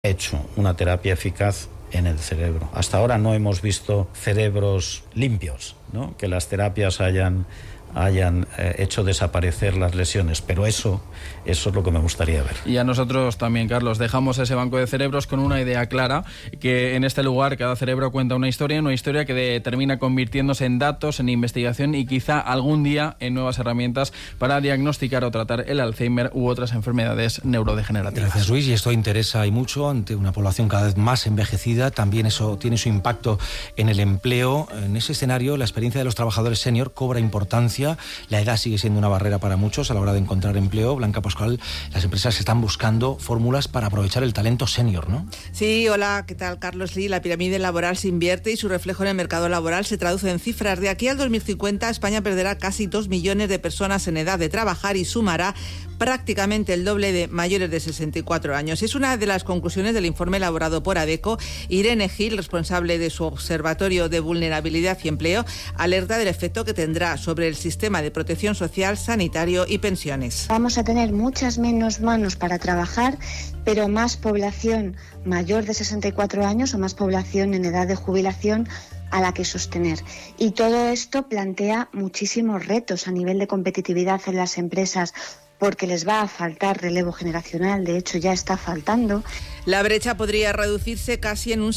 hecho una terapia eficaz en el cerebro. Hasta ahora no hemos visto cerebros limpios, ¿no? Que las terapias hayan hecho desaparecer las lesiones, pero eso es lo que me gustaría ver. Y a nosotros también, Carlos, dejamos ese banco de cerebros con una idea clara, que en este lugar cada cerebro cuenta una historia que termina convirtiéndose en datos, en investigación y quizá algún día en nuevas herramientas para diagnosticar o tratar el Alzheimer u otras enfermedades neurodegenerativas. Gracias, Luis, y esto interesa y mucho ante una población cada vez más envejecida. También eso tiene su impacto en el empleo. En ese escenario, la experiencia de los trabajadores senior cobra importancia. La edad sigue siendo una barrera para muchos a la hora de encontrar empleo. Blanca Pascual, las empresas están buscando fórmulas para aprovechar el talento senior, ¿no? Sí, hola, ¿qué tal, Carlos? Sí, la pirámide laboral se invierte y su reflejo en el mercado laboral se traduce en cifras. De aquí al 2050, España perderá casi 2 millones de personas en edad de trabajar y sumará prácticamente el doble de mayores de 64 años. Es una de las conclusiones del informe elaborado por ADECO. Irene Gil, responsable de su Observatorio de Vulnerabilidad y Empleo, alerta del efecto que tendrá sobre el sistema de protección social, sanitario y pensiones. Vamos a tener muchas menos manos para trabajar, pero más población mayor de 64 años o más población en edad de jubilación a la que sostener. Y todo esto plantea muchísimos retos a nivel de competitividad en las empresas, porque les va a faltar relevo generacional, de hecho ya está faltando. La brecha podría reducirse casi en un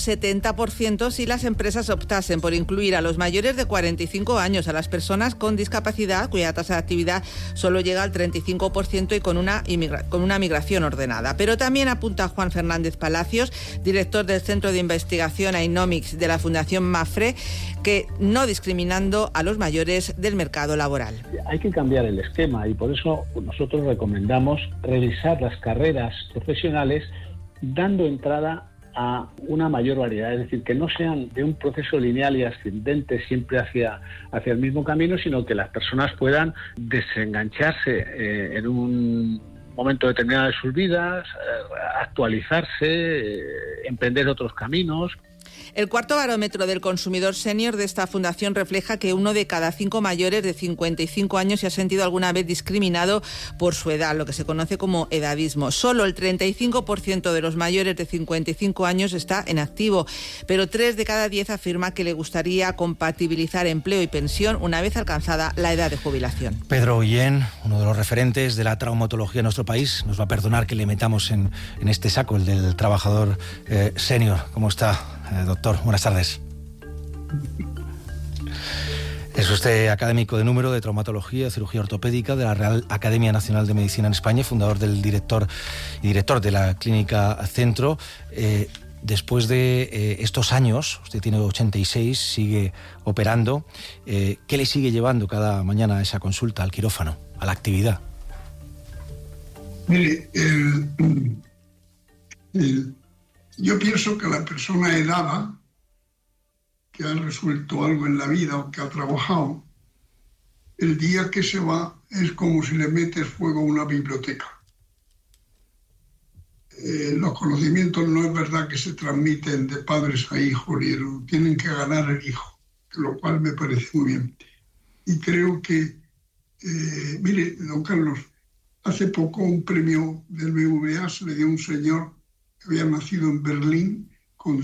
70% si las empresas optasen por incluir a los mayores de 45 años, a las personas con discapacidad, cuya tasa de actividad solo llega al 35% y con una migración ordenada. Pero también apunta Juan Fernández Palacios, director del Centro de Investigación Ainomics de la Fundación Mafre, que no discriminando a los mayores del mercado laboral. Hay que cambiar el esquema y por eso nosotros recomendamos revisar las carreras profesionales dando entrada a una mayor variedad, es decir, que no sean de un proceso lineal y ascendente siempre hacia el mismo camino, sino que las personas puedan desengancharse en un momento determinado de sus vidas, actualizarse, emprender otros caminos. El cuarto barómetro del consumidor senior de esta fundación refleja que 1 de cada 5 mayores de 55 años se ha sentido alguna vez discriminado por su edad, lo que se conoce como edadismo. Solo el 35% de los mayores de 55 años está en activo, pero 3 de cada 10 afirma que le gustaría compatibilizar empleo y pensión una vez alcanzada la edad de jubilación. Pedro Guillén, uno de los referentes de la traumatología en nuestro país, nos va a perdonar que le metamos en este saco, el del trabajador senior. ¿Cómo está, doctor? Buenas tardes. Es usted académico de número de traumatología y cirugía ortopédica de la Real Academia Nacional de Medicina en España y fundador del director de la Clínica Centro. Después de estos años, usted tiene 86, sigue operando. ¿Qué le sigue llevando cada mañana a esa consulta, al quirófano, a la actividad? Mire, yo pienso que la persona edada que ha resuelto algo en la vida o que ha trabajado, el día que se va es como si le metes fuego a una biblioteca. Los conocimientos no es verdad que se transmiten de padres a hijos, tienen que ganar el hijo, lo cual me parece muy bien. Y creo que, mire, don Carlos, hace poco un premio del BBVA se le dio a un señor que había nacido en Berlín con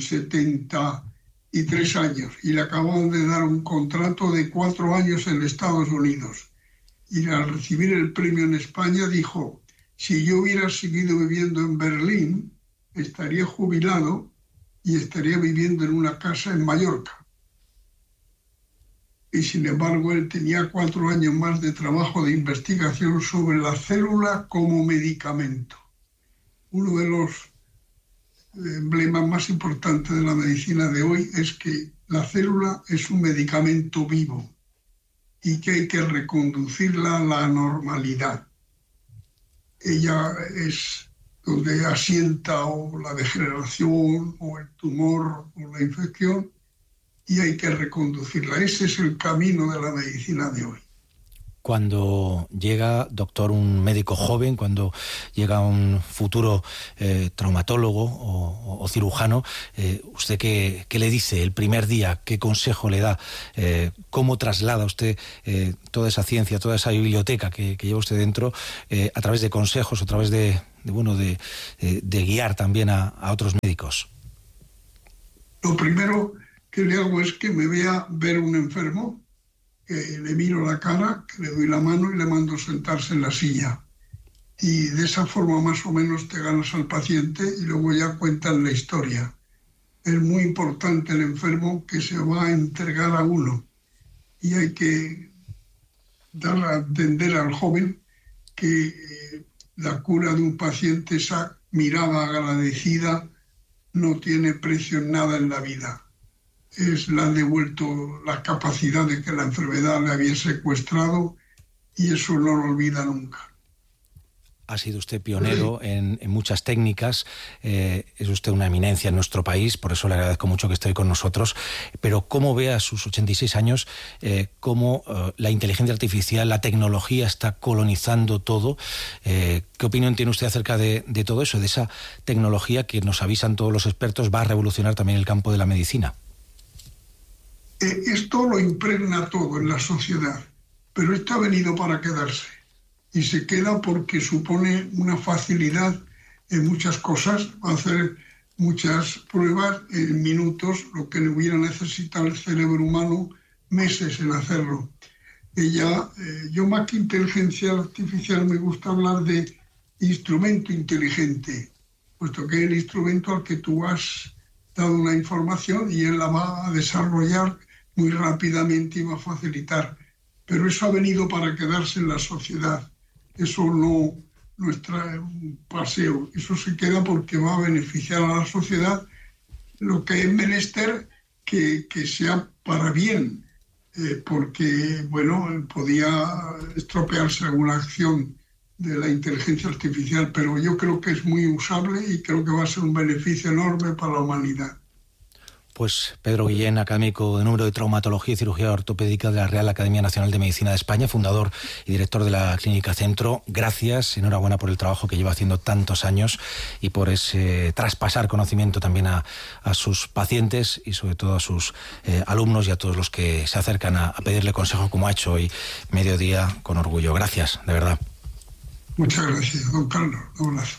73 años y le acababan de dar un contrato de 4 años en Estados Unidos. Y al recibir el premio en España dijo: si yo hubiera seguido viviendo en Berlín, estaría jubilado y estaría viviendo en una casa en Mallorca. Y sin embargo, él tenía 4 años más de trabajo de investigación sobre la célula como medicamento. Uno de los emblemas más importantes de la medicina de hoy es que la célula es un medicamento vivo y que hay que reconducirla a la normalidad. Ella es donde asienta o la degeneración o el tumor o la infección y hay que reconducirla. Ese es el camino de la medicina de hoy. Cuando llega, doctor, un médico joven, cuando llega un futuro traumatólogo o cirujano, ¿usted qué le dice el primer día? ¿Qué consejo le da? ¿Cómo traslada usted toda esa ciencia, toda esa biblioteca que lleva usted dentro a través de consejos, a través de guiar también a otros médicos? Lo primero que le hago es que me vea ver un enfermo, que le miro la cara, que le doy la mano y le mando sentarse en la silla. Y de esa forma más o menos te ganas al paciente y luego ya cuentan la historia. Es muy importante el enfermo que se va a entregar a uno y hay que dar a entender al joven que la cura de un paciente, esa mirada agradecida, no tiene precio en nada en la vida. Le han devuelto la capacidad de que la enfermedad le había secuestrado y eso no lo olvida nunca. Ha sido usted pionero en muchas técnicas, es usted una eminencia en nuestro país, por eso le agradezco mucho que esté hoy con nosotros, pero ¿cómo ve a sus 86 años cómo la inteligencia artificial, la tecnología está colonizando todo? ¿Qué opinión tiene usted acerca de todo eso, de esa tecnología que nos avisan todos los expertos va a revolucionar también el campo de la medicina? Esto lo impregna todo en la sociedad, pero esto ha venido para quedarse. Y se queda porque supone una facilidad en muchas cosas, hacer muchas pruebas en minutos, lo que le hubiera necesitado el cerebro humano meses en hacerlo. Yo más que inteligencia artificial me gusta hablar de instrumento inteligente, puesto que es el instrumento al que tú has dado una información y él la va a desarrollar muy rápidamente y va a facilitar. Pero eso ha venido para quedarse en la sociedad. Eso no es un paseo, eso se queda porque va a beneficiar a la sociedad, lo que es menester que sea para bien, porque, podía estropearse alguna acción de la inteligencia artificial, pero yo creo que es muy usable y creo que va a ser un beneficio enorme para la humanidad. Pues Pedro Guillén, académico de número de traumatología y cirugía ortopédica de la Real Academia Nacional de Medicina de España, fundador y director de la Clínica Centro. Gracias, enhorabuena por el trabajo que lleva haciendo tantos años y por ese traspasar conocimiento también a sus pacientes y sobre todo a sus alumnos y a todos los que se acercan a pedirle consejo, como ha hecho hoy Mediodía, con orgullo. Gracias, de verdad. Muchas gracias, don Carlos. Un abrazo.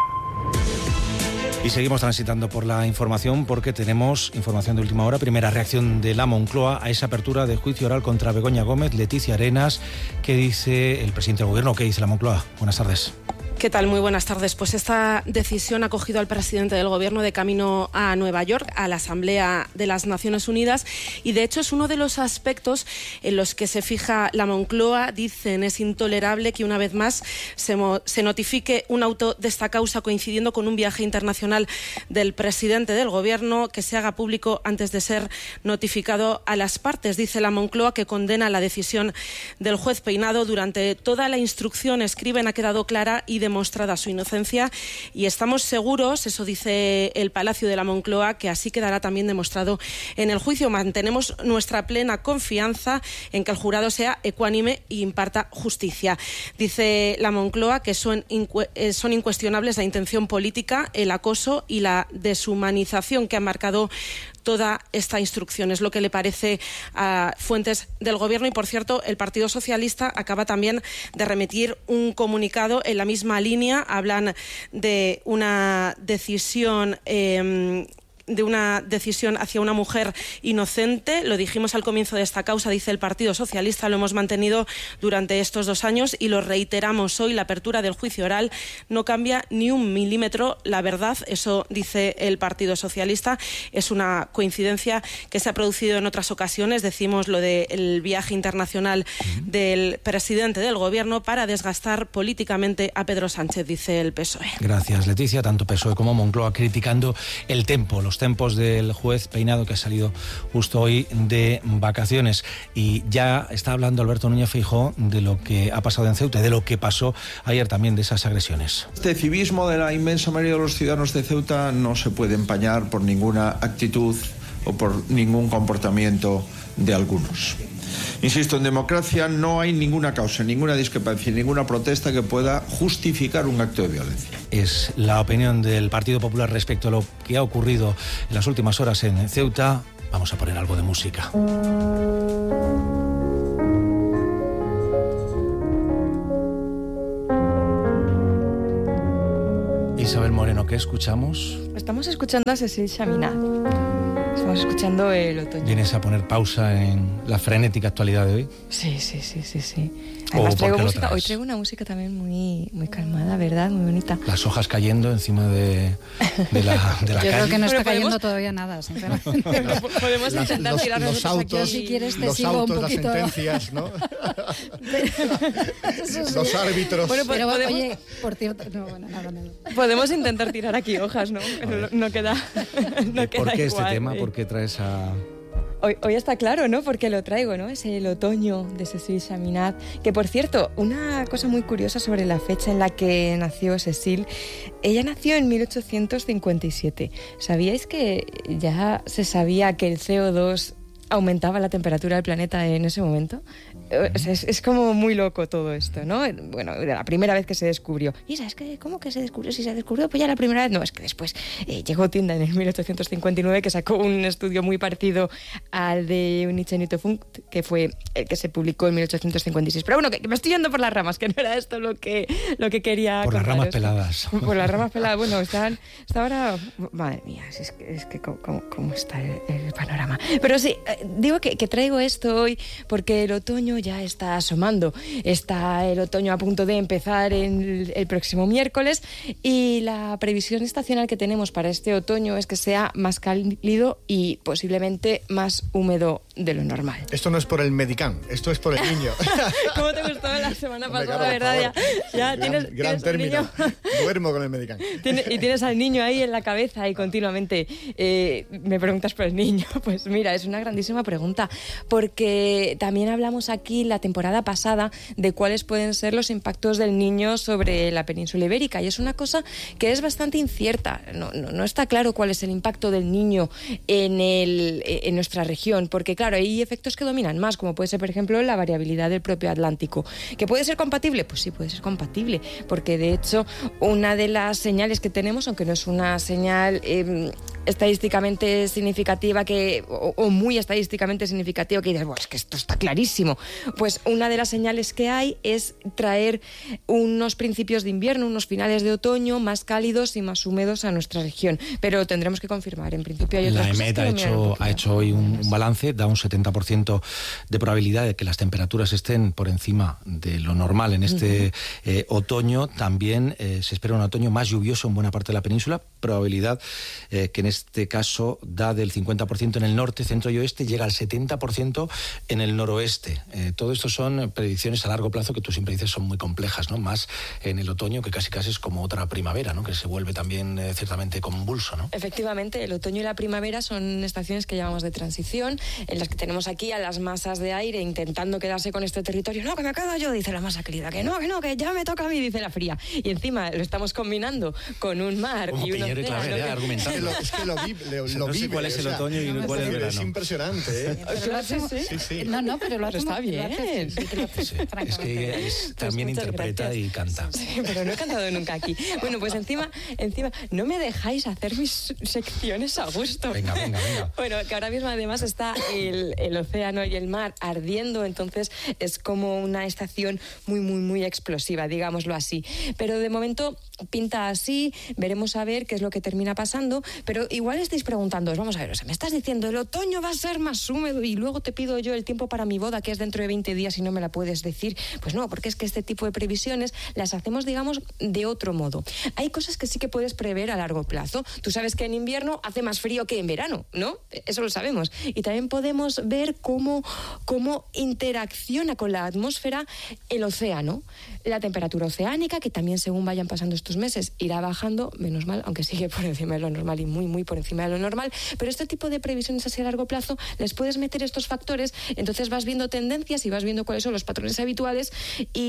Y seguimos transitando por la información porque tenemos información de última hora. Primera reacción de la Moncloa a esa apertura de juicio oral contra Begoña Gómez, Leticia Arenas. ¿Qué dice el presidente del Gobierno? ¿Qué dice la Moncloa? Buenas tardes. ¿Qué tal? Muy buenas tardes. Pues esta decisión ha cogido al presidente del Gobierno de camino a Nueva York, a la Asamblea de las Naciones Unidas, y de hecho es uno de los aspectos en los que se fija la Moncloa. Dicen, es intolerable que una vez más se notifique un auto de esta causa coincidiendo con un viaje internacional del presidente del Gobierno, que se haga público antes de ser notificado a las partes. Dice la Moncloa que condena la decisión del juez Peinado. Durante toda la instrucción, escriben, ha quedado clara y demostrada su inocencia, y estamos seguros, eso dice el Palacio de la Moncloa, que así quedará también demostrado en el juicio. Mantenemos nuestra plena confianza en que el jurado sea ecuánime y imparta justicia. Dice la Moncloa que son incuestionables la intención política, el acoso y la deshumanización que han marcado toda esta instrucción. Es lo que le parece a fuentes del Gobierno. Y, por cierto, el Partido Socialista acaba también de remitir un comunicado en la misma línea. Hablan de una decisión hacia una mujer inocente. Lo dijimos al comienzo de esta causa, dice el Partido Socialista, lo hemos mantenido durante estos 2 años y lo reiteramos hoy. La apertura del juicio oral no cambia ni un milímetro la verdad, eso dice el Partido Socialista. Es una coincidencia que se ha producido en otras ocasiones. Decimos lo del viaje internacional del presidente del Gobierno para desgastar políticamente a Pedro Sánchez, dice el PSOE. Gracias, Leticia. Tanto PSOE como Moncloa criticando el tempo, los tempos del juez Peinado, que ha salido justo hoy de vacaciones. Y ya está hablando Alberto Núñez Feijóo de lo que ha pasado en Ceuta, de lo que pasó ayer también, de esas agresiones. Este civismo de la inmensa mayoría de los ciudadanos de Ceuta no se puede empañar por ninguna actitud o por ningún comportamiento de algunos. Insisto, en democracia no hay ninguna causa, ninguna discrepancia, ninguna protesta que pueda justificar un acto de violencia. Es la opinión del Partido Popular respecto a lo que ha ocurrido en las últimas horas en Ceuta. Vamos a poner algo de música. Isabel Moreno, ¿qué escuchamos? Estamos escuchando a Cécile Chaminade. Estamos escuchando El otoño. ¿Vienes a poner pausa en la frenética actualidad de hoy? Sí. Además traigo música. Hoy traigo una música también muy calmada, ¿verdad? Muy bonita. Las hojas cayendo encima de la Yo calle. creo que no está cayendo todavía nada, sinceramente. Podemos intentar tirarnos los autos, aquí. Si quieres te los sigo autos, un poquito. las sentencias, ¿no? Sí. Los árbitros. Bueno, Pero podemos, oye, por cierto, nada. podemos intentar tirar aquí hojas, ¿no? Pero no queda no queda ¿Por qué igual, este tema? ¿Por qué traes a...? Hoy está claro, ¿no? Porque lo traigo, ¿no? Es El otoño de Cécile Chaminade. Que, por cierto, una cosa muy curiosa sobre la fecha en la que nació Cécile. Ella nació en 1857. ¿Sabíais que ya se sabía que el CO2 aumentaba la temperatura del planeta en ese momento? Es como muy loco todo esto, ¿no? Bueno, era la primera vez que se descubrió. ¿Y sabes qué? ¿Cómo que se descubrió? Si se descubrió, pues ya la primera vez. No, es que después llegó Tyndall en el 1859, que sacó un estudio muy parecido al de Nietzsche y Funk, que fue el que se publicó en 1856. Pero bueno, que me estoy yendo por las ramas, que no era esto lo que quería Por las contaros. ramas peladas. Por las ramas peladas. Bueno, está ahora... Madre mía, es que cómo está el panorama. Pero sí, digo que traigo esto hoy porque el otoño ya está asomando. Está el otoño a punto de empezar el próximo miércoles y la previsión estacional que tenemos para este otoño es que sea más cálido y posiblemente más húmedo de lo normal. Esto no es por el Medicam, esto es por el niño. ¿Cómo te gustó la semana pasada, claro, verdad? Ya gran término. Duermo con el Medicam. Y tienes al niño ahí en la cabeza y continuamente me preguntas por el niño. Pues mira, es una grandísima pregunta, porque también hablamos aquí la temporada pasada de cuáles pueden ser los impactos del niño sobre la península ibérica, y es una cosa que es bastante incierta. No está claro cuál es el impacto del niño en nuestra región, porque claro, hay efectos que dominan más, como puede ser, por ejemplo, la variabilidad del propio Atlántico. ¿Que puede ser compatible? Pues sí, puede ser compatible, porque de hecho una de las señales que tenemos, aunque no es una señal estadísticamente significativa o muy estadísticamente significativa, que dices, bueno, es que esto está clarísimo. Pues una de las señales que hay es traer unos principios de invierno, unos finales de otoño más cálidos y más húmedos a nuestra región. Pero tendremos que confirmar. En principio hay otras La EMET ha hecho hoy un balance, da un 70% de probabilidad de que las temperaturas estén por encima de lo normal en este otoño. También se espera un otoño más lluvioso en buena parte de la península, probabilidad que en este caso da del 50% en el norte, centro y oeste, llega al 70% en el noroeste. Todo esto son predicciones a largo plazo que tú siempre dices son muy complejas, ¿no? Más en el otoño, que casi es como otra primavera, ¿no? Que se vuelve también ciertamente convulso, ¿no? Efectivamente, el otoño y la primavera son estaciones que llamamos de transición, en las que tenemos aquí a las masas de aire intentando quedarse con este territorio. No, que me quedo yo, dice la masa querida, que no, que ya me toca a mí, dice la fría. Y encima lo estamos combinando con un mar y un océano. Es que lo vi. No sé cuál es el otoño y cuál es el verano. Es impresionante, ¿eh? Sí. No, pero lo está bien. Es que también interpreta y canta. Sí, pero no he cantado nunca aquí. Bueno, pues encima, no me dejáis hacer mis secciones a gusto. Venga. Bueno, que ahora mismo además está el océano y el mar ardiendo, entonces es como una estación muy explosiva, digámoslo así. Pero de momento pinta así, veremos a ver qué es lo que termina pasando, pero igual estáis preguntándoos, vamos a ver, o sea, me estás diciendo el otoño va a ser más húmedo y luego te pido yo el tiempo para mi boda, que es dentro de 20 días y no me la puedes decir. Pues no, porque es que este tipo de previsiones las hacemos, digamos, de otro modo. Hay cosas que sí que puedes prever a largo plazo. Tú sabes que en invierno hace más frío que en verano, ¿no? Eso lo sabemos. Y también podemos ver cómo interacciona con la atmósfera el océano. La temperatura oceánica, que también según vayan pasando estos meses irá bajando, menos mal, aunque sigue por encima de lo normal y muy por encima de lo normal, pero este tipo de previsiones así a largo plazo les puedes meter estos factores, entonces vas viendo tendencias y vas viendo cuáles son los patrones habituales y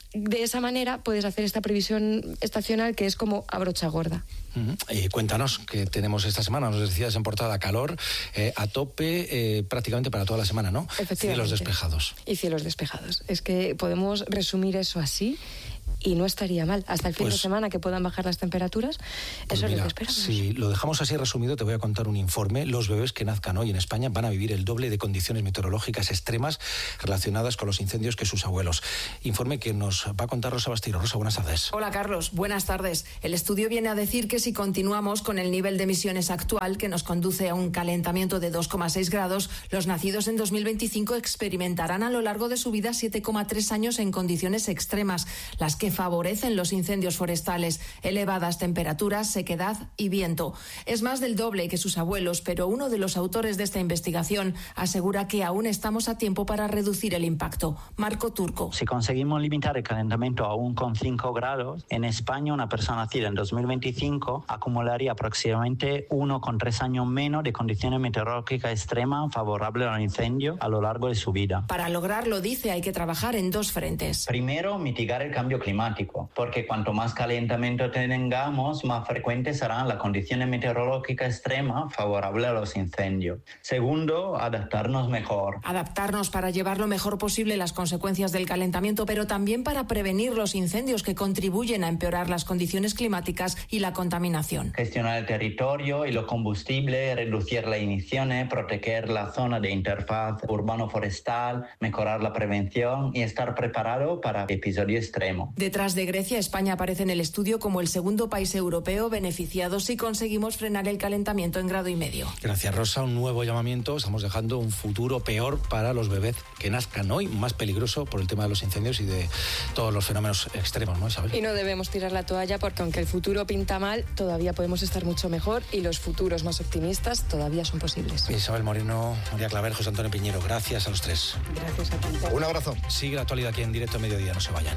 de esa manera puedes hacer esta previsión estacional que es como a brocha gorda. Cuéntanos qué tenemos esta semana. Nos decías en portada calor a tope prácticamente para toda la semana, ¿no? Cielos despejados. Y cielos despejados. Es que podemos resumir eso así y no estaría mal. Hasta el fin de semana que puedan bajar las temperaturas, eso es lo que esperamos. Si lo dejamos así resumido, te voy a contar un informe. Los bebés que nazcan hoy en España van a vivir el doble de condiciones meteorológicas extremas relacionadas con los incendios que sus abuelos. Informe que nos va a contar Rosa Bastiro. Rosa, buenas tardes. Hola, Carlos. Buenas tardes. El estudio viene a decir que si continuamos con el nivel de emisiones actual, que nos conduce a un calentamiento de 2,6 grados, los nacidos en 2025 experimentarán a lo largo de su vida 7,3 años en condiciones extremas, las que favorecen los incendios forestales, elevadas temperaturas, sequedad y viento. Es más del doble que sus abuelos, pero uno de los autores de esta investigación asegura que aún estamos a tiempo para reducir el impacto. Marco Turco. Si conseguimos limitar el calentamiento a 1,5 grados, en España una persona nacida en 2025 acumularía aproximadamente 1,3 años menos de condiciones meteorológicas extremas favorables al incendio a lo largo de su vida. Para lograrlo, dice, hay que trabajar en dos frentes. Primero, mitigar el cambio climático, porque cuanto más calentamiento tengamos, más frecuentes serán las condiciones meteorológicas extremas favorables a los incendios. Segundo, adaptarnos mejor. Adaptarnos para llevar lo mejor posible las consecuencias del calentamiento, pero también para prevenir los incendios que contribuyen a empeorar las condiciones climáticas y la contaminación. Gestionar el territorio y los combustibles, reducir las emisiones, proteger la zona de interfaz urbano-forestal, mejorar la prevención y estar preparado para episodios extremos. Detrás de Grecia, España aparece en el estudio como el segundo país europeo beneficiado si conseguimos frenar el calentamiento en 1,5 grados. Gracias, Rosa. Un nuevo llamamiento. Estamos dejando un futuro peor para los bebés que nazcan hoy, más peligroso por el tema de los incendios y de todos los fenómenos extremos, ¿no, Isabel? Y no debemos tirar la toalla porque aunque el futuro pinta mal, todavía podemos estar mucho mejor y los futuros más optimistas todavía son posibles. Isabel Moreno, María Claver, José Antonio Piñero, gracias a los tres. Gracias a ti. Un abrazo. Sigue la actualidad aquí en Directo a Mediodía, no se vayan.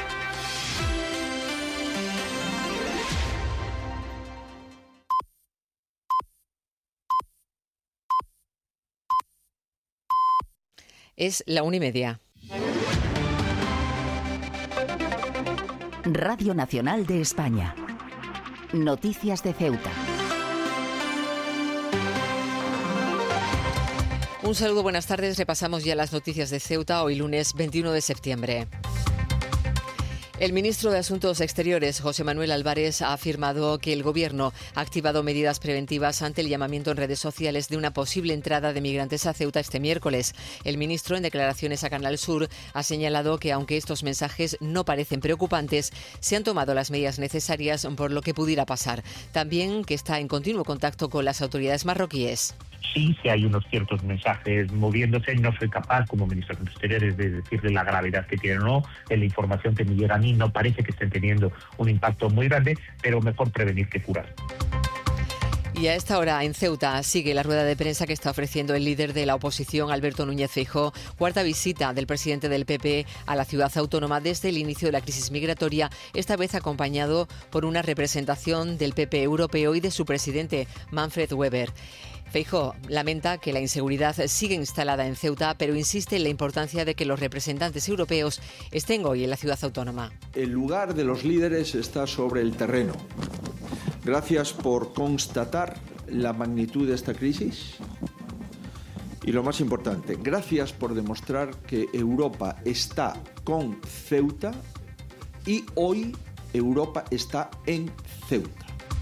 Es la 1:30. Radio Nacional de España. Noticias de Ceuta. Un saludo, buenas tardes. Repasamos ya las noticias de Ceuta hoy lunes 21 de septiembre. El ministro de Asuntos Exteriores, José Manuel Álvarez, ha afirmado que el Gobierno ha activado medidas preventivas ante el llamamiento en redes sociales de una posible entrada de migrantes a Ceuta este miércoles. El ministro, en declaraciones a Canal Sur, ha señalado que, aunque estos mensajes no parecen preocupantes, se han tomado las medidas necesarias por lo que pudiera pasar. También que está en continuo contacto con las autoridades marroquíes. Sí, sí hay unos ciertos mensajes moviéndose. No soy capaz, como ministro de Exteriores, de decirle la gravedad que tienen o no. En la información que me llega a mí no parece que estén teniendo un impacto muy grande, pero mejor prevenir que curar. Y a esta hora en Ceuta sigue la rueda de prensa que está ofreciendo el líder de la oposición, Alberto Núñez Feijóo, cuarta visita del presidente del PP a la ciudad autónoma desde el inicio de la crisis migratoria, esta vez acompañado por una representación del PP europeo y de su presidente, Manfred Weber. Feijóo lamenta que la inseguridad sigue instalada en Ceuta, pero insiste en la importancia de que los representantes europeos estén hoy en la ciudad autónoma. El lugar de los líderes está sobre el terreno. Gracias por constatar la magnitud de esta crisis. Y lo más importante, gracias por demostrar que Europa está con Ceuta y hoy Europa está en Ceuta.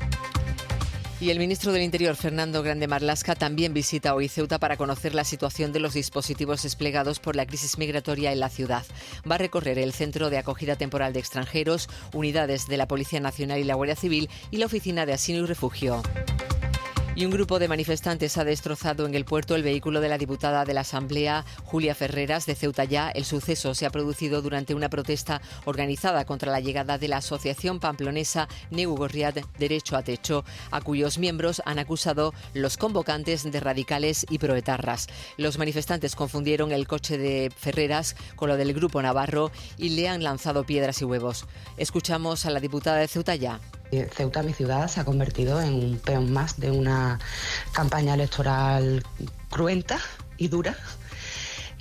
Y el ministro del Interior, Fernando Grande Marlaska, también visita hoy Ceuta para conocer la situación de los dispositivos desplegados por la crisis migratoria en la ciudad. Va a recorrer el Centro de Acogida Temporal de Extranjeros, unidades de la Policía Nacional y la Guardia Civil y la Oficina de Asilo y Refugio. Y un grupo de manifestantes ha destrozado en el puerto el vehículo de la diputada de la Asamblea, Julia Ferreras, de Ceuta Ya. El suceso se ha producido durante una protesta organizada contra la llegada de la asociación pamplonesa Negu Gorriat Derecho a Techo, a cuyos miembros han acusado los convocantes de radicales y proetarras. Los manifestantes confundieron el coche de Ferreras con lo del grupo navarro y le han lanzado piedras y huevos. Escuchamos a la diputada de Ceuta Ya. Ceuta, mi ciudad, se ha convertido en un peón más de una campaña electoral cruenta y dura,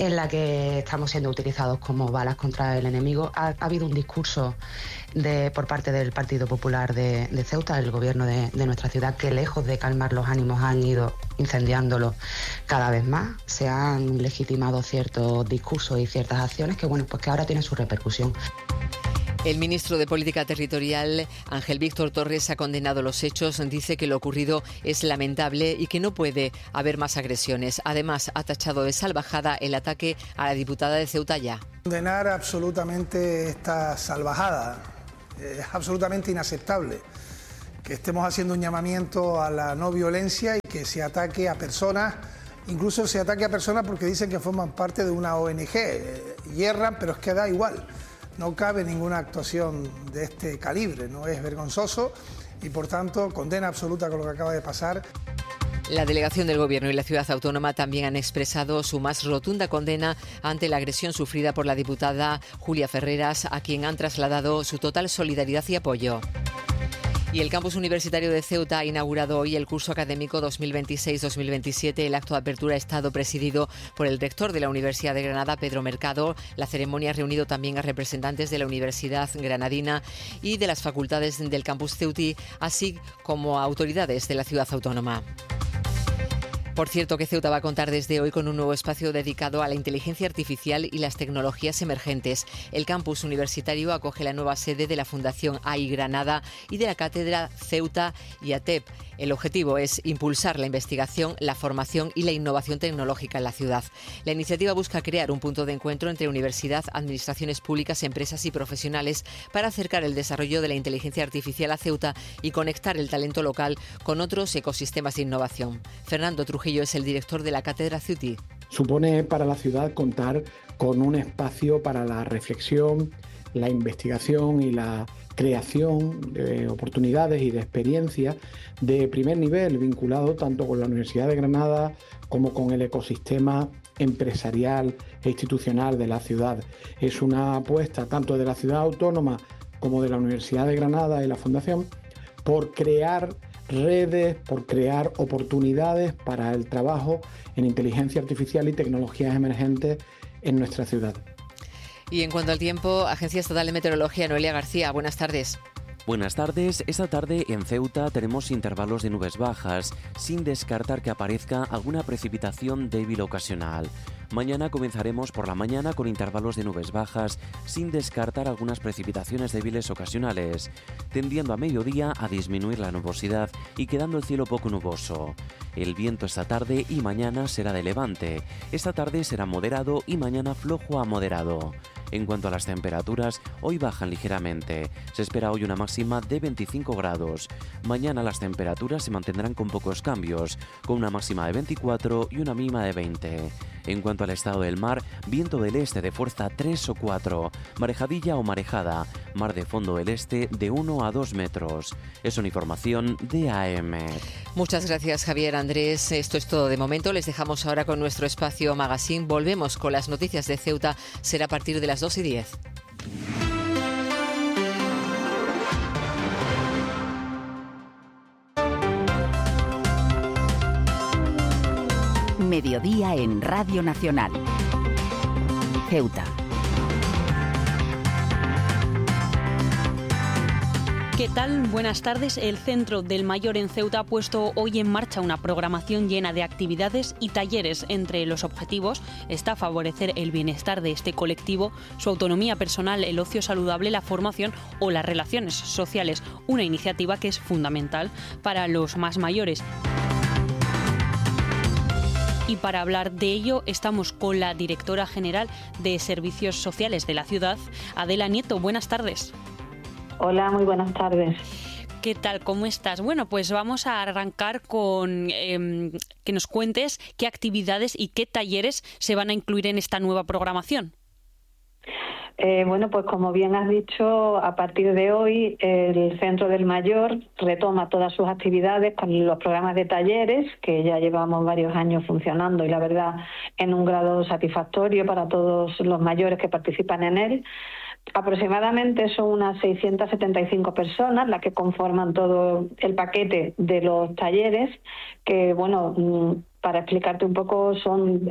en la que estamos siendo utilizados como balas contra el enemigo. Ha habido un discurso por parte del Partido Popular de Ceuta, el gobierno de nuestra ciudad, que lejos de calmar los ánimos han ido incendiándolo cada vez más. Se han legitimado ciertos discursos y ciertas acciones que ahora tienen su repercusión. El ministro de Política Territorial, Ángel Víctor Torres, ha condenado los hechos, dice que lo ocurrido es lamentable y que no puede haber más agresiones. Además, ha tachado de salvajada el ataque a la diputada de Ceuta Ya. Condenar absolutamente esta salvajada. Es absolutamente inaceptable que estemos haciendo un llamamiento a la no violencia y que se ataque a personas, incluso se ataque a personas porque dicen que forman parte de una ONG. Hierran, pero es que da igual. No cabe ninguna actuación de este calibre, no es vergonzoso y por tanto condena absoluta con lo que acaba de pasar. La delegación del Gobierno y la ciudad autónoma también han expresado su más rotunda condena ante la agresión sufrida por la diputada Julia Ferreras, a quien han trasladado su total solidaridad y apoyo. Y el campus universitario de Ceuta ha inaugurado hoy el curso académico 2026-2027. El acto de apertura ha estado presidido por el rector de la Universidad de Granada, Pedro Mercado. La ceremonia ha reunido también a representantes de la Universidad Granadina y de las facultades del campus ceutí, así como a autoridades de la ciudad autónoma. Por cierto, que Ceuta va a contar desde hoy con un nuevo espacio dedicado a la inteligencia artificial y las tecnologías emergentes. El campus universitario acoge la nueva sede de la Fundación AI Granada y de la Cátedra Ceuta y ATEP. El objetivo es impulsar la investigación, la formación y la innovación tecnológica en la ciudad. La iniciativa busca crear un punto de encuentro entre universidad, administraciones públicas, empresas y profesionales para acercar el desarrollo de la inteligencia artificial a Ceuta y conectar el talento local con otros ecosistemas de innovación. Fernando Trujillo es el director de la Cátedra Ceutí. Supone para la ciudad contar con un espacio para la reflexión, la investigación y la creación de oportunidades y de experiencias de primer nivel, vinculado tanto con la Universidad de Granada como con el ecosistema empresarial e institucional de la ciudad. Es una apuesta tanto de la ciudad autónoma como de la Universidad de Granada y la Fundación por crear redes, por crear oportunidades para el trabajo en inteligencia artificial y tecnologías emergentes en nuestra ciudad. Y en cuanto al tiempo, Agencia Estatal de Meteorología, Noelia García, buenas tardes. Buenas tardes. Esta tarde en Ceuta tenemos intervalos de nubes bajas, sin descartar que aparezca alguna precipitación débil ocasional. Mañana comenzaremos por la mañana con intervalos de nubes bajas, sin descartar algunas precipitaciones débiles ocasionales, tendiendo a mediodía a disminuir la nubosidad y quedando el cielo poco nuboso. El viento esta tarde y mañana será de levante. Esta tarde será moderado y mañana flojo a moderado. En cuanto a las temperaturas, hoy bajan ligeramente. Se espera hoy una máxima de 25 grados. Mañana las temperaturas se mantendrán con pocos cambios, con una máxima de 24 y una mínima de 20. En cuanto al estado del mar, viento del este de fuerza 3 o 4, marejadilla o marejada, mar de fondo del este de 1 a 2 metros. Es una información de AM. Muchas gracias, Javier Andrés. Esto es todo de momento. Les dejamos ahora con nuestro espacio Magazine. Volvemos con las noticias de Ceuta. Será a partir de las 2:10. Mediodía en Radio Nacional. Ceuta. ¿Qué tal? Buenas tardes. El Centro del Mayor en Ceuta ha puesto hoy en marcha una programación llena de actividades y talleres. Entre los objetivos está favorecer el bienestar de este colectivo, su autonomía personal, el ocio saludable, la formación o las relaciones sociales. Una iniciativa que es fundamental para los más mayores. Y para hablar de ello estamos con la directora general de Servicios Sociales de la ciudad, Adela Nieto. Buenas tardes. Hola, muy buenas tardes. ¿Qué tal? ¿Cómo estás? Bueno, pues vamos a arrancar con que nos cuentes qué actividades y qué talleres se van a incluir en esta nueva programación. Bueno, pues como bien has dicho, a partir de hoy el Centro del Mayor retoma todas sus actividades con los programas de talleres que ya llevamos varios años funcionando y la verdad en un grado satisfactorio para todos los mayores que participan en él. Aproximadamente son unas 675 personas las que conforman todo el paquete de los talleres que, bueno, para explicarte un poco, son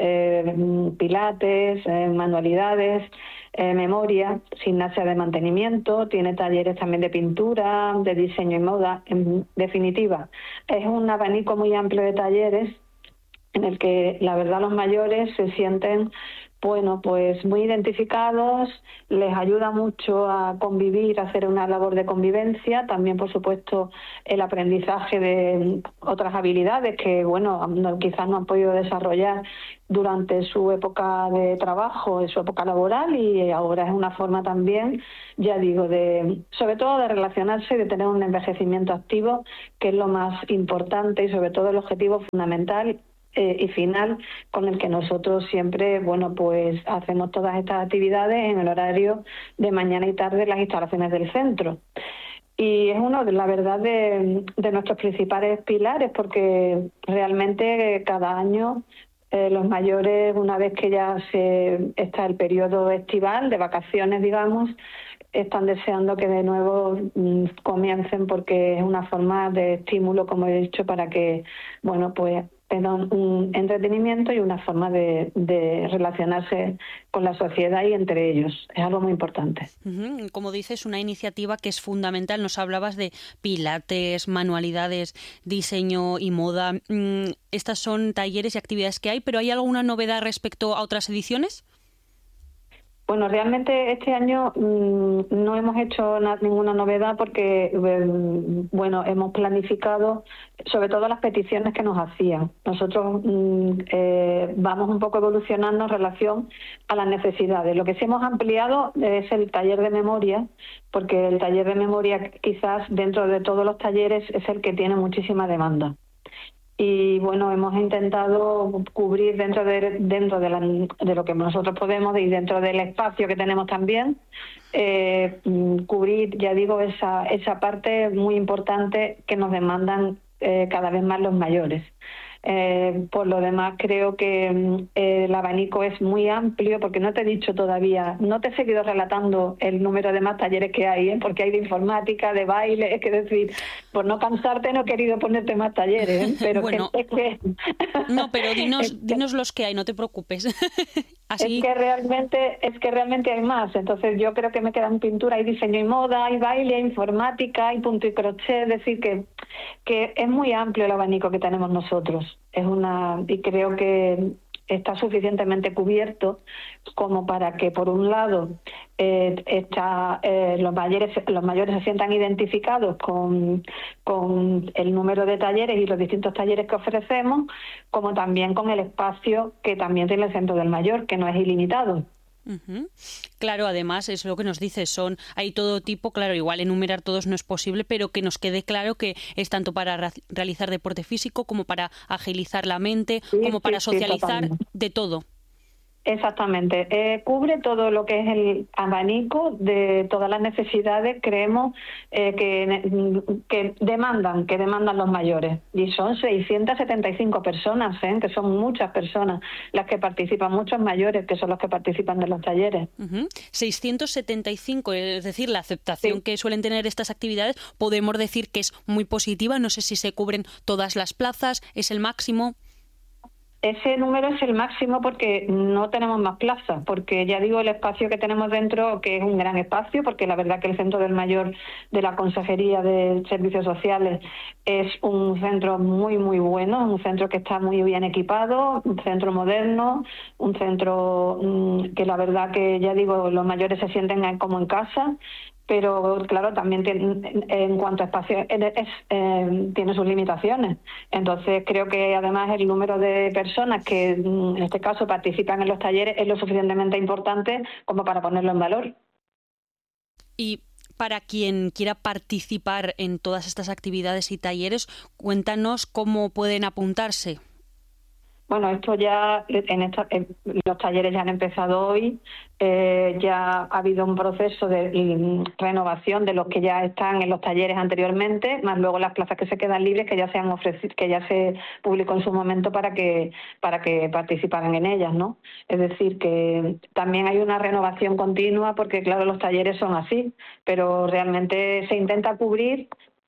pilates, manualidades, memoria, gimnasia de mantenimiento, tiene talleres también de pintura, de diseño y moda. En definitiva, es un abanico muy amplio de talleres en el que la verdad los mayores se sienten pues muy identificados, les ayuda mucho a convivir, a hacer una labor de convivencia, también por supuesto el aprendizaje de otras habilidades que quizás no han podido desarrollar durante su época de trabajo, en su época laboral, y ahora es una forma también, ya digo, sobre todo de relacionarse y de tener un envejecimiento activo, que es lo más importante y sobre todo el objetivo fundamental y final con el que nosotros siempre pues hacemos todas estas actividades en el horario de mañana y tarde en las instalaciones del centro. Y es uno, la verdad, de nuestros principales pilares, porque realmente cada año los mayores, una vez que ya está el periodo estival de vacaciones, digamos, están deseando que de nuevo comiencen, porque es una forma de estímulo, como he dicho, para que pues tengan un entretenimiento y una forma de relacionarse con la sociedad y entre ellos. Es algo muy importante. Como dices, una iniciativa que es fundamental. Nos hablabas de pilates, manualidades, diseño y moda. Estas son talleres y actividades que hay, pero ¿hay alguna novedad respecto a otras ediciones? Bueno, realmente este año no hemos hecho ninguna novedad porque, hemos planificado sobre todo las peticiones que nos hacían. Nosotros vamos un poco evolucionando en relación a las necesidades. Lo que sí hemos ampliado es el taller de memoria, porque el taller de memoria quizás dentro de todos los talleres es el que tiene muchísima demanda. Y hemos intentado cubrir dentro de lo que nosotros podemos y dentro del espacio que tenemos también, cubrir, ya digo, esa parte muy importante que nos demandan cada vez más los mayores. Por lo demás, creo que el abanico es muy amplio, porque no te he dicho todavía, no te he seguido relatando el número de más talleres que hay, porque hay de informática, de baile, es decir, por no cansarte no he querido ponerte más talleres, pero No, pero dinos los que hay, no te preocupes. Así... Es que realmente hay más. Entonces yo creo que me quedan pintura, hay diseño y moda, hay baile, hay informática, hay punto y crochet, es decir que es muy amplio el abanico que tenemos nosotros. Y creo que está suficientemente cubierto como para que, por un lado, los mayores se sientan identificados con el número de talleres y los distintos talleres que ofrecemos, como también con el espacio que también tiene el Centro del Mayor, que no es ilimitado. Claro, además es lo que nos dices, hay todo tipo, claro, igual enumerar todos no es posible, pero que nos quede claro que es tanto para realizar deporte físico como para agilizar la mente, como para socializar, de todo. Exactamente, cubre todo lo que es el abanico de todas las necesidades, creemos, que demandan los mayores, y son 675 personas, que son muchas personas las que participan, muchos mayores que son los que participan de los talleres. 675, es decir, la aceptación que suelen tener estas actividades, podemos decir que es muy positiva. No sé si se cubren todas las plazas, es el máximo. Ese número es el máximo porque no tenemos más plazas, porque ya digo, el espacio que tenemos dentro, que es un gran espacio, porque la verdad que el Centro del Mayor de la Consejería de Servicios Sociales es un centro muy, muy bueno, un centro que está muy bien equipado, un centro moderno, un centro que la verdad que, ya digo, los mayores se sienten como en casa. Pero claro, también en cuanto a espacio tiene sus limitaciones. Entonces creo que además el número de personas que en este caso participan en los talleres es lo suficientemente importante como para ponerlo en valor. Y para quien quiera participar en todas estas actividades y talleres, cuéntanos cómo pueden apuntarse. Bueno, esto ya, los talleres ya han empezado hoy, ya ha habido un proceso de renovación de los que ya están en los talleres anteriormente, más luego las plazas que se quedan libres que ya se han ofrecido, que ya se publicó en su momento para que participaran en ellas, ¿no? Es decir, que también hay una renovación continua porque, claro, los talleres son así, pero realmente se intenta cubrir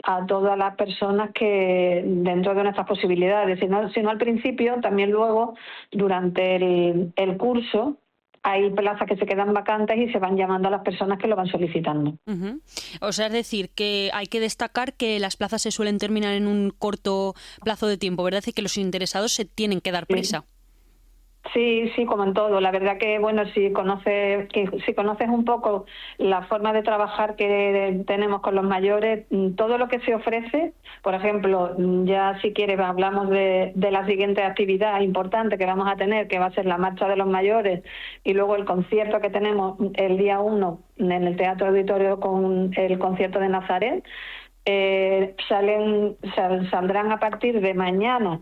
a todas las personas que dentro de nuestras posibilidades, sino al principio, también luego durante el curso hay plazas que se quedan vacantes y se van llamando a las personas que lo van solicitando. O sea, es decir, que hay que destacar que las plazas se suelen terminar en un corto plazo de tiempo, ¿verdad? Y que los interesados se tienen que dar prisa. Sí, como en todo. La verdad que, bueno, si conoces un poco la forma de trabajar que tenemos con los mayores, todo lo que se ofrece, por ejemplo, ya si quieres hablamos de la siguiente actividad importante que vamos a tener, que va a ser la Marcha de los Mayores, y luego el concierto que tenemos el día 1 en el Teatro Auditorio con el concierto de Nazaret. Saldrán a partir de mañana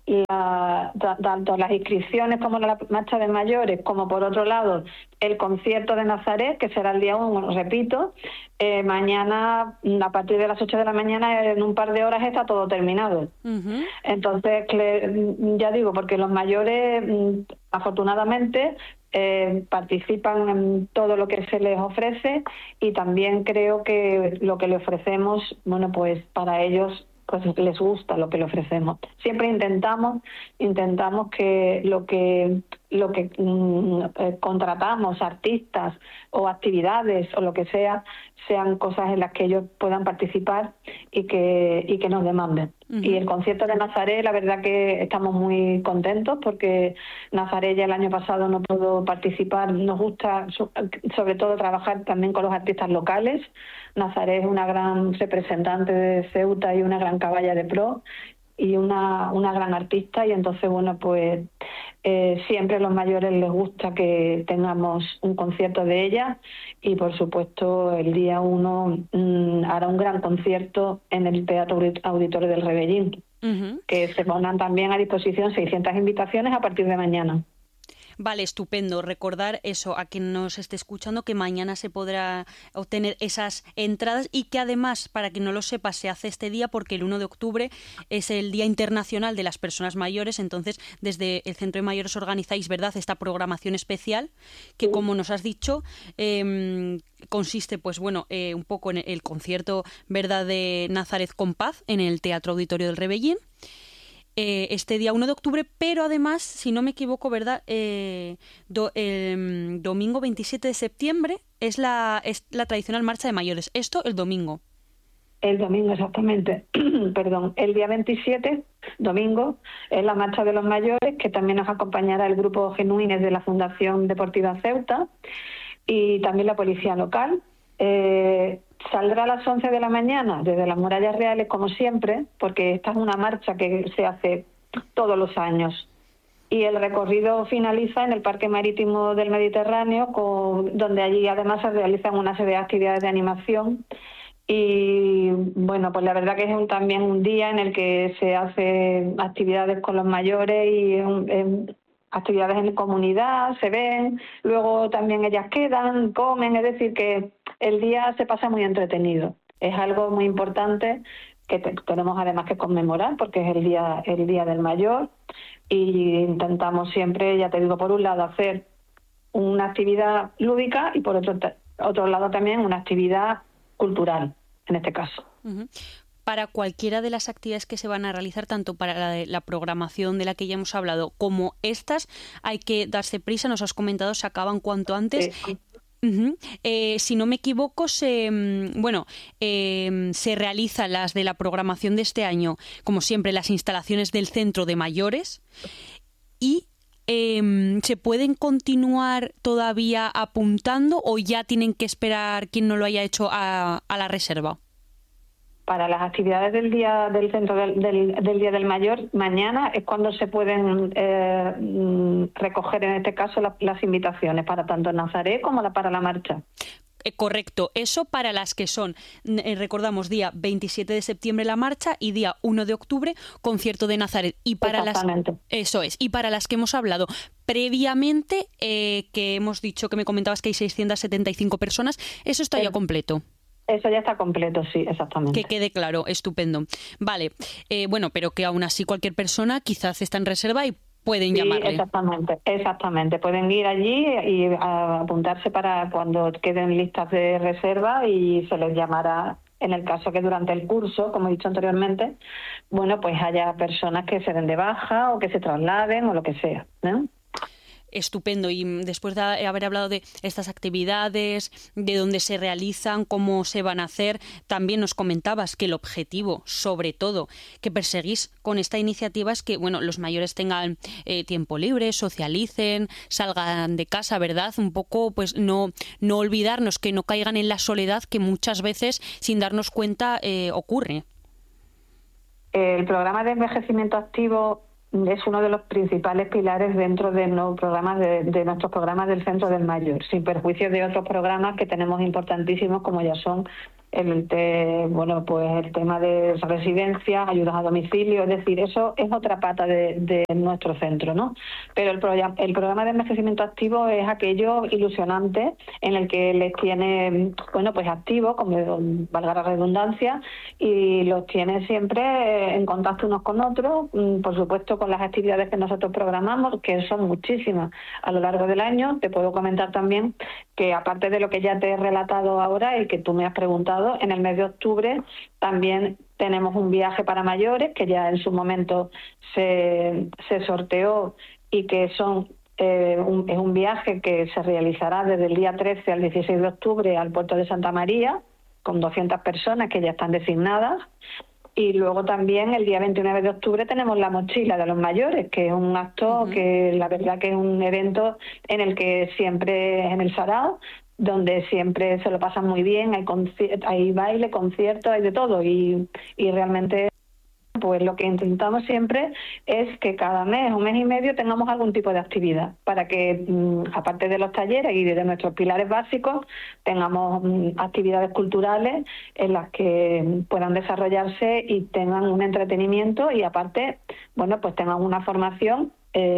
tanto las inscripciones como la marcha de mayores, como por otro lado el concierto de Nazaret, que será el día 1, repito. Mañana a partir de las 8 de la mañana, en un par de horas está todo terminado. Entonces, ya digo, porque los mayores afortunadamente participan en todo lo que se les ofrece, y también creo que lo que le ofrecemos, bueno, pues para ellos pues les gusta lo que le ofrecemos. Siempre intentamos que lo que contratamos, artistas o actividades o lo que sea, sean cosas en las que ellos puedan participar y que nos demanden. Y el concierto de Nazaret, la verdad que estamos muy contentos porque Nazaret ya el año pasado no pudo participar. Nos gusta sobre todo trabajar también con los artistas locales. Nazaret es una gran representante de Ceuta y una gran caballa de pro y una gran artista, y entonces, bueno, pues siempre a los mayores les gusta que tengamos un concierto de ella, y por supuesto el día 1 hará un gran concierto en el Teatro Auditorio del Rebellín, que se ponen también a disposición 600 invitaciones a partir de mañana. Vale, estupendo. Recordar eso a quien nos esté escuchando, que mañana se podrá obtener esas entradas, y que además, para quien no lo sepa, se hace este día porque el 1 de octubre es el Día Internacional de las Personas Mayores. Entonces, desde el Centro de Mayores organizáis, ¿verdad?, esta programación especial que, como nos has dicho, consiste, pues bueno, un poco en el concierto, ¿verdad?, de Nazaret con Paz en el Teatro Auditorio del Rebellín. Este día 1 de octubre, pero además, si no me equivoco, ¿verdad?, el domingo 27 de septiembre es la tradicional marcha de mayores. Esto el domingo. El domingo, exactamente. Perdón. El día 27, domingo, es la marcha de los mayores, que también nos acompañará el grupo Genuines de la Fundación Deportiva Ceuta y también la policía local. Saldrá a las 11 de la mañana desde las Murallas Reales, como siempre, porque esta es una marcha que se hace todos los años. Y el recorrido finaliza en el Parque Marítimo del Mediterráneo, donde allí además se realizan una serie de actividades de animación. Y bueno, pues la verdad que es también un día en el que se hace actividades con los mayores y actividades en comunidad, se ven, luego también ellas quedan, comen, es decir que el día se pasa muy entretenido. Es algo muy importante que tenemos además que conmemorar porque es el día del mayor, y intentamos siempre, ya te digo, por un lado hacer una actividad lúdica y por otro lado también una actividad cultural, en este caso. Para cualquiera de las actividades que se van a realizar, tanto para la programación de la que ya hemos hablado como estas, hay que darse prisa. Nos has comentado, se acaban cuanto antes. Si no me equivoco, se realizan las de la programación de este año, como siempre, las instalaciones del Centro de Mayores, y ¿se pueden continuar todavía apuntando o ya tienen que esperar quien no lo haya hecho a la reserva? Para las actividades del día del centro del Día del Mayor, mañana es cuando se pueden recoger, en este caso, las invitaciones para tanto Nazaret como para la marcha. Correcto, eso para las que son, recordamos, día 27 de septiembre la marcha y día 1 de octubre concierto de Nazaret. Y para y para las que hemos hablado previamente, que hemos dicho, que me comentabas que hay 675 personas, eso está ya completo. Eso ya está completo, sí, exactamente. Que quede claro, estupendo. Vale, bueno, pero que aún así cualquier persona quizás está en reserva y pueden llamarle. Exactamente. Pueden ir allí y apuntarse para cuando queden listas de reserva y se les llamará en el caso que durante el curso, como he dicho anteriormente, bueno, pues haya personas que se den de baja o que se trasladen o lo que sea, ¿no? Estupendo. Y después de haber hablado de estas actividades, de dónde se realizan, cómo se van a hacer, también nos comentabas que el objetivo, sobre todo, que perseguís con esta iniciativa es que, bueno, los mayores tengan tiempo libre, socialicen, salgan de casa, ¿verdad? Un poco, pues no olvidarnos, que no caigan en la soledad que muchas veces, sin darnos cuenta, ocurre. El programa de envejecimiento activo es uno de los principales pilares dentro de nuestros programas del Centro del Mayor, sin perjuicio de otros programas que tenemos importantísimos, como ya son el tema de residencias, ayudas a domicilio, es decir, eso es otra pata de nuestro centro, ¿no? Pero el programa de envejecimiento activo es aquello ilusionante en el que les tiene, activos, como valga la redundancia, y los tiene siempre en contacto unos con otros, por supuesto con las actividades que nosotros programamos, que son muchísimas a lo largo del año. Te puedo comentar también que, aparte de lo que ya te he relatado ahora y que tú me has preguntado, en el mes de octubre también tenemos un viaje para mayores que ya en su momento se sorteó y que es un viaje que se realizará desde el día 13 al 16 de octubre al puerto de Santa María, con 200 personas que ya están designadas. Y luego también el día 29 de octubre tenemos la mochila de los mayores, que es un acto que la verdad que es un evento en el que siempre es en el Sarao, donde siempre se lo pasan muy bien, hay baile, conciertos, hay de todo, y realmente pues lo que intentamos siempre es que cada mes o mes y medio tengamos algún tipo de actividad para que, aparte de los talleres y de nuestros pilares básicos, tengamos actividades culturales en las que puedan desarrollarse y tengan un entretenimiento y, aparte, pues tengan una formación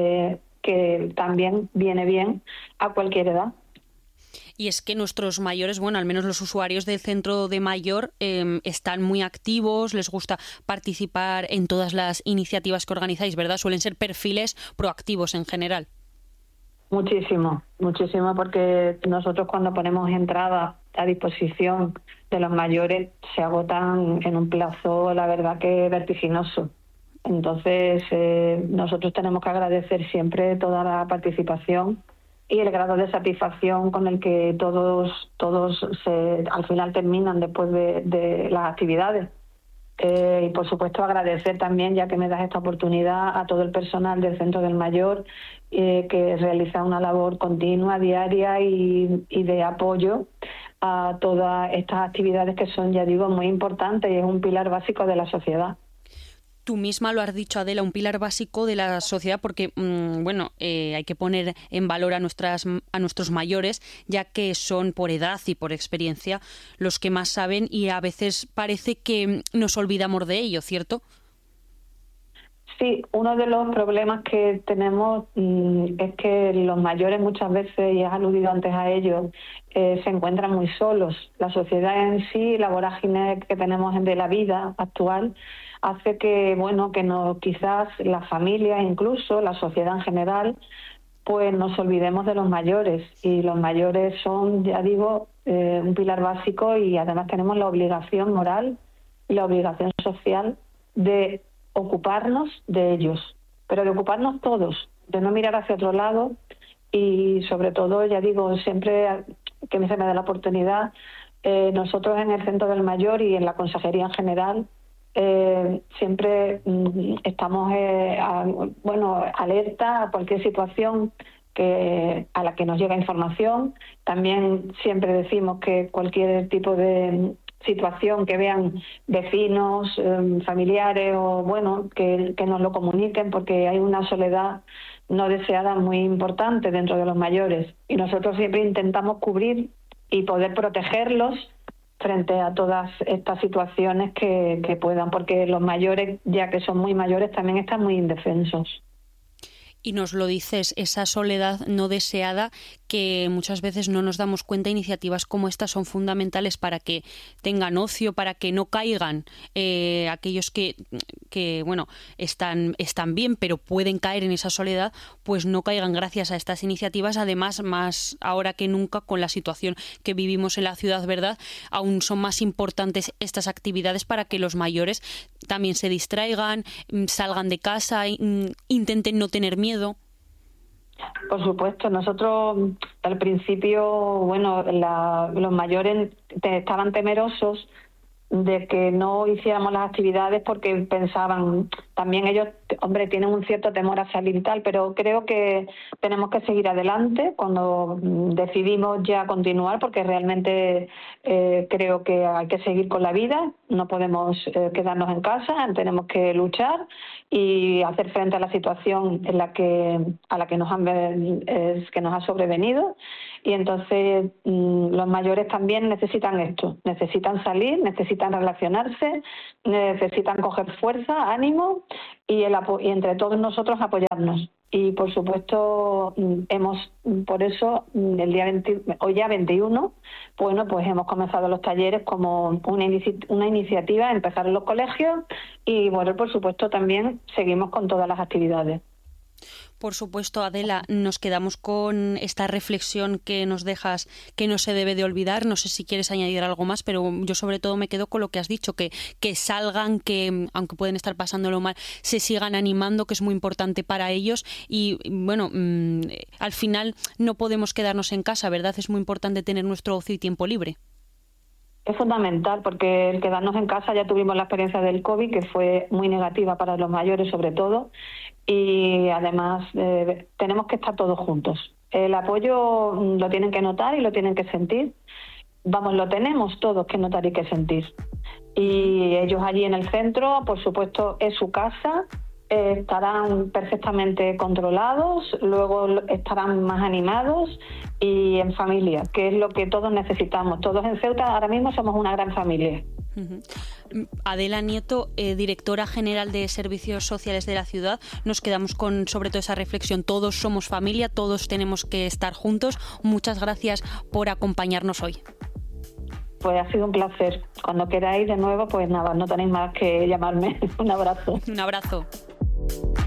que también viene bien a cualquier edad. Y es que nuestros mayores, al menos los usuarios del Centro de Mayor, están muy activos, les gusta participar en todas las iniciativas que organizáis, ¿verdad? Suelen ser perfiles proactivos en general. Muchísimo, porque nosotros cuando ponemos entradas a disposición de los mayores se agotan en un plazo, la verdad, que vertiginoso. Entonces, nosotros tenemos que agradecer siempre toda la participación y el grado de satisfacción con el que todos al final terminan después de las actividades. Y por supuesto agradecer también, ya que me das esta oportunidad, a todo el personal del Centro del Mayor, que realiza una labor continua, diaria y de apoyo a todas estas actividades que son, ya digo, muy importantes y es un pilar básico de la sociedad. Tú misma lo has dicho, Adela, un pilar básico de la sociedad porque, hay que poner en valor a nuestros mayores, ya que son por edad y por experiencia los que más saben y a veces parece que nos olvidamos de ello, ¿cierto? Sí, uno de los problemas que tenemos es que los mayores muchas veces, y has aludido antes a ello, se encuentran muy solos. La sociedad en sí, la vorágine que tenemos de la vida actual, hace que, quizás la familia, incluso la sociedad en general, pues nos olvidemos de los mayores. Y los mayores son, ya digo, un pilar básico, y además tenemos la obligación moral y la obligación social de ocuparnos de ellos, pero de ocuparnos todos, de no mirar hacia otro lado y, sobre todo, ya digo, siempre que se me dé la oportunidad, nosotros en el Centro del Mayor y en la Consejería en general, siempre estamos alerta a cualquier situación a la que nos llega información. También siempre decimos que cualquier tipo de situación que vean vecinos, familiares que nos lo comuniquen, porque hay una soledad no deseada muy importante dentro de los mayores y nosotros siempre intentamos cubrir y poder protegerlos frente a todas estas situaciones que puedan, porque los mayores, ya que son muy mayores, también están muy indefensos. Y nos lo dices, esa soledad no deseada que muchas veces no nos damos cuenta. Iniciativas como estas son fundamentales para que tengan ocio, para que no caigan aquellos que bueno, están bien, pero pueden caer en esa soledad, pues no caigan gracias a estas iniciativas. Además, más ahora que nunca con la situación que vivimos en la ciudad, ¿verdad? Aún son más importantes estas actividades para que los mayores también se distraigan, salgan de casa, intenten no tener miedo. Por supuesto, nosotros al principio, bueno, los mayores estaban temerosos de que no hiciéramos las actividades porque pensaban, también ellos, hombre, tienen un cierto temor a salir y tal, pero creo que tenemos que seguir adelante cuando decidimos ya continuar, porque realmente creo que hay que seguir con la vida, no podemos quedarnos en casa, tenemos que luchar y hacer frente a la situación a la que nos ha sobrevenido. Y entonces los mayores también necesitan esto, necesitan salir, necesitan relacionarse, necesitan coger fuerza, ánimo y entre todos nosotros apoyarnos. Y por supuesto por eso el día hoy ya 21, bueno, pues hemos comenzado los talleres como una iniciativa, empezar en los colegios y bueno, por supuesto también seguimos con todas las actividades. Por supuesto, Adela, nos quedamos con esta reflexión que nos dejas, que no se debe de olvidar. No sé si quieres añadir algo más, pero yo sobre todo me quedo con lo que has dicho, que salgan, que aunque pueden estar pasándolo mal, se sigan animando, que es muy importante para ellos. Y bueno, al final no podemos quedarnos en casa, ¿verdad? Es muy importante tener nuestro ocio y tiempo libre. Es fundamental porque el quedarnos en casa, ya tuvimos la experiencia del COVID, que fue muy negativa para los mayores sobre todo, y además tenemos que estar todos juntos. El apoyo lo tienen que notar y lo tienen que sentir. Vamos, lo tenemos todos que notar y que sentir. Y ellos allí en el centro, por supuesto, es su casa, estarán perfectamente controlados, luego estarán más animados y en familia, que es lo que todos necesitamos. Todos en Ceuta ahora mismo somos una gran familia. Adela Nieto, directora general de Servicios Sociales de la ciudad, nos quedamos con sobre todo esa reflexión. Todos somos familia, todos tenemos que estar juntos. Muchas gracias por acompañarnos hoy. Pues ha sido un placer. Cuando queráis de nuevo, pues nada, no tenéis más que llamarme. Un abrazo. Un abrazo.